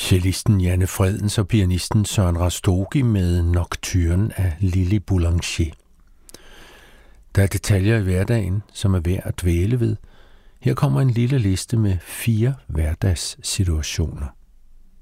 Cellisten Janne Fredens og pianisten Søren Rastogi med Nocturne af Lili Boulanger. Der er detaljer i hverdagen, som er værd at dvæle ved. Her kommer en lille liste med 4 hverdagssituationer.